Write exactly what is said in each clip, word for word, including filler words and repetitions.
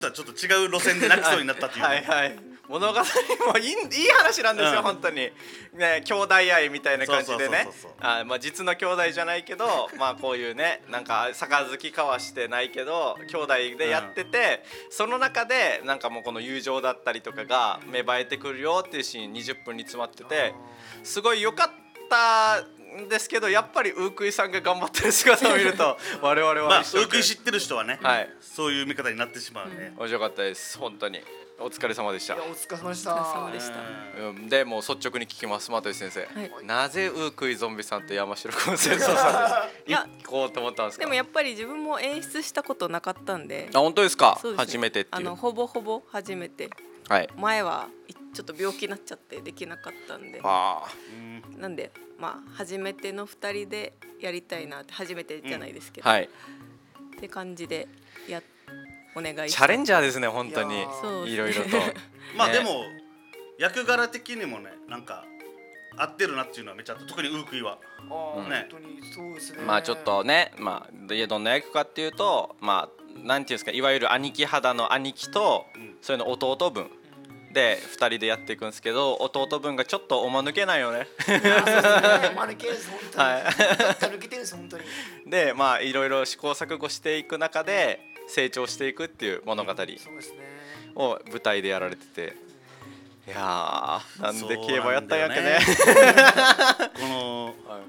ちょっと違う路線で泣きそうになったっていうはいはい物語もいい、いい話なんですよ、うん、本当にね兄弟愛みたいな感じでねあまあ実の兄弟じゃないけどまあこういうねなんか杯交わしてないけど兄弟でやってて、うん、その中でなんかもうこの友情だったりとかが芽生えてくるよっていうシーンにじゅっぷんに詰まっててすごい良かったんですけどやっぱりウークイさんが頑張ってる姿を見ると我々はまあウークイ知ってる人はね、 はい、 そういう見方になってしまうね、 うん、面白かったです本当にお疲れ様でした。 いやお疲れ様でした。 お疲れ様でした。 うん、でもう率直に聞きます、又吉先生、はい、なぜウークイゾンビさんと山城君戦争さんで行こうと思ったんですか。 でもやっぱり自分も演出したことなかったんで。 あ本当ですか。 そうですね、 初めてっていう。 あのほぼほぼ初めて。はい。前はちょっと病気になっちゃってできなかったんで。ああ。なんでまあ初めてのふたりでやりたいなって初めてじゃないですけど。うん、はい。って感じでやって。お願いチャレンジャーですね本当にいろいろとまあでも役柄的にもねなんか合ってるなっていうのはめっちゃ特にウークイはあ、ね、本当にそうですね。 まあちょっとねまあどんな役かっていうとまあなんていうんですかいわゆる兄貴肌の兄貴と、うん、それの弟分でふたりでやっていくんですけど弟分がちょっとおま抜けないよね。 そうですね。おま抜けです本当に。はい。抜けてるんです本当に。 でまあいろいろ試行錯誤していく中で成長していくっていう物語を舞台でやられてて、いやーなんで競馬やったんやっけね。 この、はい、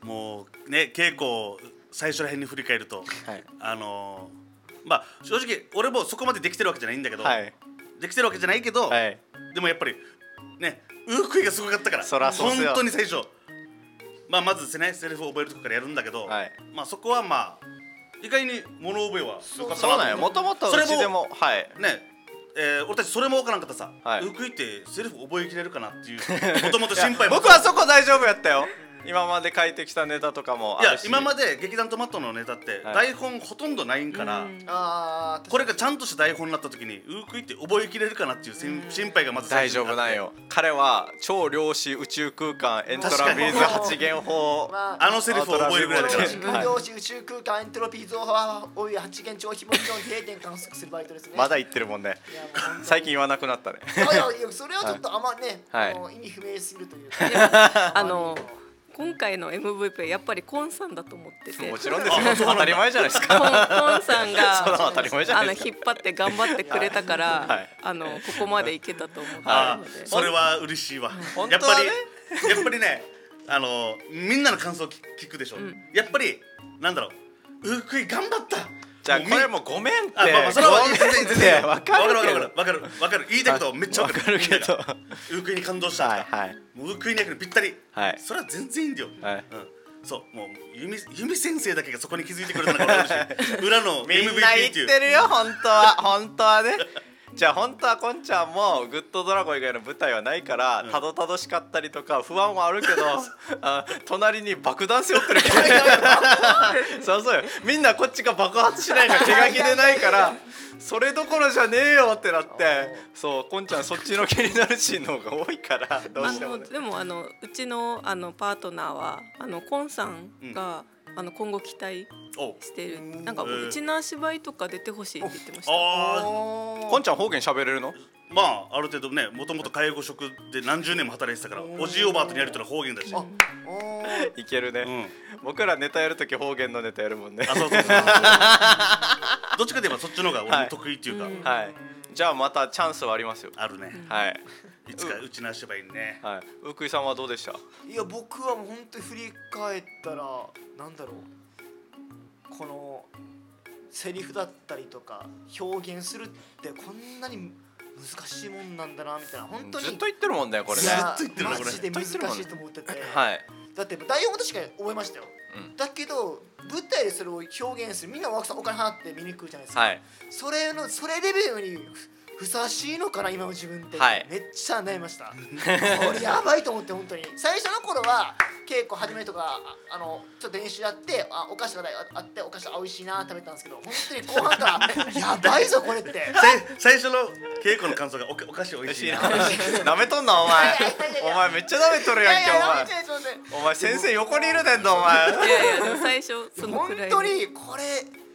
もうね稽古最初ら辺に振り返ると、はい、あのー、まあ正直俺もそこまでできてるわけじゃないんだけど、はい、できてるわけじゃないけど、はい、でもやっぱりねウークイがすごかったからそらそうっすよ本当に最初、まあまずねセリフを覚えるとこからやるんだけど、はい、まあそこはまあ意外に物覚えは良かったな。 そうなんやもともとうちでもはいねえー、俺たちそれも分からんかったさ、はい、ウークイってセリフ覚えきれるかなっていうもともと心配も僕はそこ大丈夫やったよ。今まで書いてきたネタとかもあるし、 いや今まで劇団トマトのネタって台本ほとんどないんから、はい、これがちゃんとした台本になった時にウークイって覚えきれるかなっていう心配がまず大丈夫なんよ。彼は超量子宇宙空間エントラピーズ発言法あのセリフを覚えるぐらいだから自分量子宇宙空間エントロピー増はおい発言超非文字の定点観測するバイトですね。 まだ言ってるもんね。最近言わなくなったね。 いやいやそれはちょっとあんまね、はい、あの意味不明すぎるというかあの今回の エムブイピー はやっぱりコンさんだと思ってて、 もちろんですよ当たり前じゃないですか。 コン、コンさんが当たり前じゃないですか。 あの引っ張って頑張ってくれたから、はい、あのここまでいけたと思ってるので、 それは嬉しいわ。やっぱりやっぱりねあのみんなの感想聞くでしょ、うん、やっぱりなんだろうウークイ頑張ったじゃあこれもうごめんってあ、まあ、まあそれは全然全然分かる分かる分かる分かる言いたいことめっちゃ分かるけどウークイに感動したとか、はいはい、もうウークイに役にぴったり、はい、それは全然いいんだよ、はい、うん、そうもうユミ、ユミ先生だけがそこに気づいてくれたのが裏の エムブイピーみんな言ってるよ本当は本当はね。じゃあ本当はこんちゃんもグッドドラゴン以外の舞台はないからたどたどしかったりとか不安はあるけどあ隣に爆弾背負ってるけどそうそうよみんなこっちが爆発しないから手書きでないからそれどころじゃねえよってなってそうこんちゃんそっちの気になるシーンの方が多いからどうしても、ね、 でもあのうちのあのパートナーはあのコンさんが、うん、あの今後期待してるなんかうちの芝居とか出てほしいって言ってました。 こんちゃん方言喋れるの？ まあある程度ねもともと介護職で何十年も働いてたからおじいおばあとにやるとの方言だしいけるね、うん、僕らネタやるとき方言のネタやるもんね。 あそうそうそうどっちかといえばそっちの方が俺得意っていうか、はいうんはい、じゃあまたチャンスはありますよ。 あるね、 はい、 いつかうちの芝居にね、 はい、ウークイさんはどうでした？ いや僕はもう本当に振り返ったらなんだろうこのセリフだったりとか表現するってこんなに難しいもんなんだなみたいな本当にずっと言ってるもんねこれね。 ずっと言ってるマジで難しいと思ってて、はい、だって台本確かに覚えましたよ、うん、だけど舞台でそれを表現するみんなお金払って見に来るじゃないですか、はい、それのそれレベルにふさわしいのかな今の自分って、はい、めっちゃ悩みましたこれやばいと思って本当に最初の頃は稽古始めとか あ, あのちょっと練習やってあお菓子があってお菓子美味しいな食べたんですけど本当に後半からやばいぞこれって最初の稽古の感想が お, お菓子美味しいななめとんなお前お前めっちゃなめとるやんけお前お前先生横にいるねんだお前いやいや最初そのくらい本当にこれ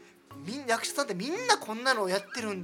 みんな役者さんってみんなこんなのをやってるんだ